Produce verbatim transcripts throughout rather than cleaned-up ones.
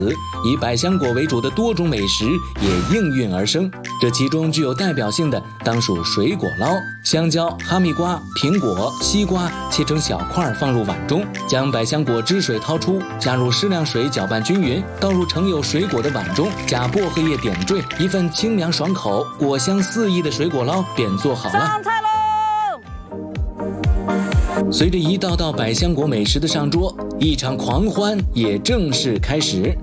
以百香果为主的多种美食也应运而生。这其中具有代表性的当属水果捞。香蕉、哈密瓜、苹果、西瓜切成小块放入碗中，将百香果汁水掏出，加入适量水搅拌均匀，倒入盛有水果的碗中，加薄荷叶点缀，一份清凉爽口、果香四溢的水果捞便做好了。 上菜喽！ 随着一道道百香果美食的上桌，一场狂欢也正式开始。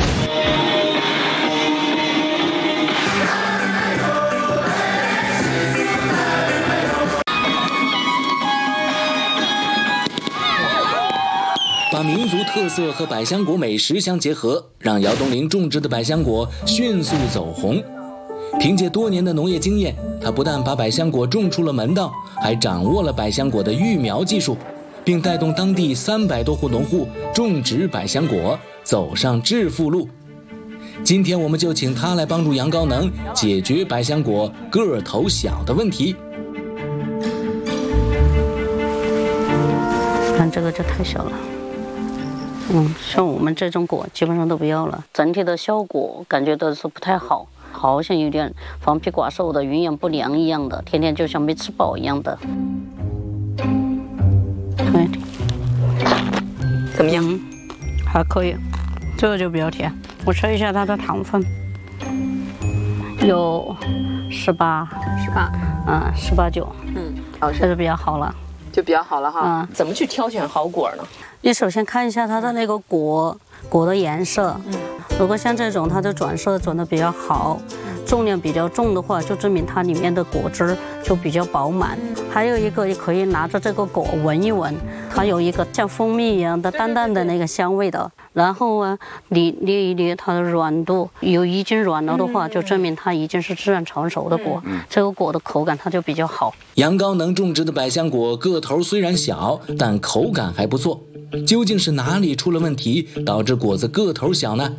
把民族特色和百香果美食相结合，让姚东林种植的百香果迅速走红。凭借多年的农业经验，他不但把百香果种出了门道，还掌握了百香果的育苗技术，并带动当地三百多户农户种植百香果，走上致富路。今天我们就请他来帮助杨高能解决百香果个头小的问题。 看这个就太小了，嗯，像我们这种果基本上都不要了，整体的效果感觉都是不太好。好像有点黄皮寡瘦的，营养不良一样的，天天就像没吃饱一样的。对， 怎么样？ 嗯，还可以，这个就比较甜。我测一下它的糖分，有十八， 十八， 嗯，十八九， 嗯，好， 这就比较好了， 就比较好了哈。 嗯， 怎么去挑选好果呢？ 你首先看一下它的那个果果的颜色，嗯，如果像这种它的转色转的比较好，重量比较重的话，就证明它里面的果汁就比较饱满。还有一个，你可以拿着这个果闻一闻，它有一个像蜂蜜一样的淡淡的那个香味的。然后啊，你捏一捏它的软度，有已经软了的话，就证明它已经是自然成熟的果，这个果的口感它就比较好。 杨高能种植的百香果个头虽然小，但口感还不错。究竟是哪里出了问题，导致果子个头小呢？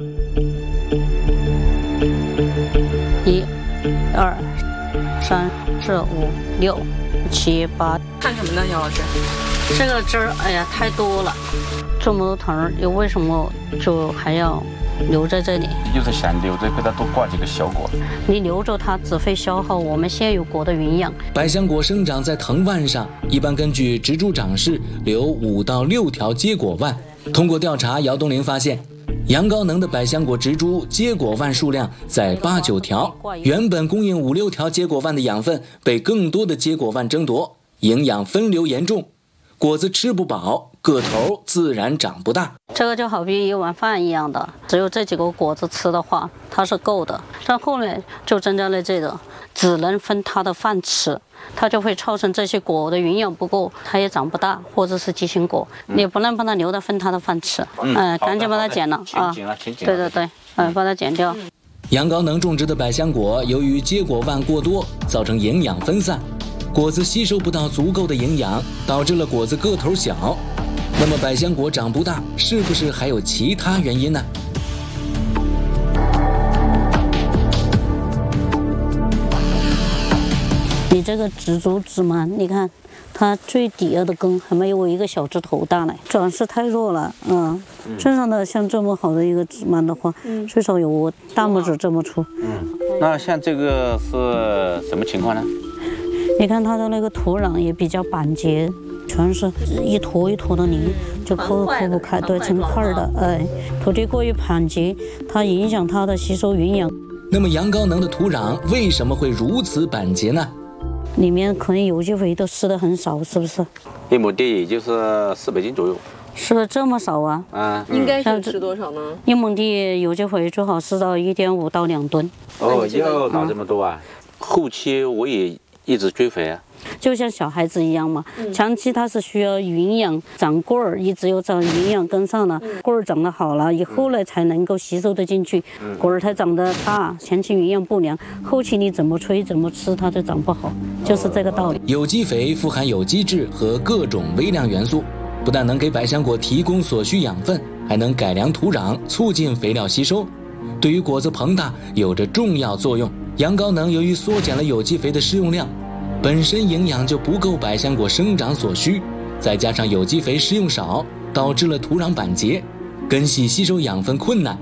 一、二、三、四、五、六、七、八。 看什么呢，姚老师？ 这个汁儿，哎呀，太多了，这么多藤儿，又为什么就还要留在这里？ 就是想留着给它多挂几个小果。 你留着它只会消耗我们现有果的营养。 百香果生长在藤蔓上，一般根据植株长势留五到六条结果蔓。通过调查，姚东林发现，杨高能的百香果植株结果蔓数量在八九条，原本供应五六条结果蔓的养分被更多的结果蔓争夺，营养分流严重，果子吃不饱，个头自然长不大。 这个就好比一碗饭一样的，只有这几个果子吃的话，它是够的。但后面就增加了这个，只能分它的饭吃，它就会造成这些果的营养不够，它也长不大，或者是畸形果，嗯、你不能把它留着分它的饭吃。嗯，呃、赶紧把它剪了啊！对对对，嗯、呃，把它剪掉。 杨高能种植的百香果，由于结果蔓过多，造成营养分散，果子吸收不到足够的营养，导致了果子个头小。那么百香果长不大，是不是还有其他原因呢？ 你这个植株枝蔓，你看它最底下的根还没有我一个小指头大呢，转势太弱了。嗯，正常的像这么好的一个枝蔓的话，嗯、最少有我大拇指这么粗。 嗯，那像这个是什么情况呢？ 你看它的那个土壤也比较板结，全是一坨一坨的泥，就抠抠不开，对，成块的。哎，土地过于板结，它影响它的吸收营养。 那么杨高能的土壤为什么会如此板结呢？ 里面可能有机肥都施的很少，是不是？ 一亩地也就是四百斤左右。 施的这么少啊？ 啊， 应该是施多少呢？ 一亩地有机肥最好施到一点五到两吨。 哦，要搞这么多啊？后期我也一直追肥啊。 就像小孩子一样嘛，长期它是需要营养长棍儿，一直有长营养跟上了，棍儿长得好了以后呢才能够吸收得进去，棍儿才长得大，前期营养不良，后期你怎么吹怎么吃它就长不好，就是这个道理。 有机肥富含有机质和各种微量元素，不但能给百香果提供所需养分，还能改良土壤，促进肥料吸收，对于果子膨大有着重要作用。杨高能由于缩减了有机肥的施用量，本身营养就不够百香果生长所需，再加上有机肥施用少，导致了土壤板结，根系吸收养分困难，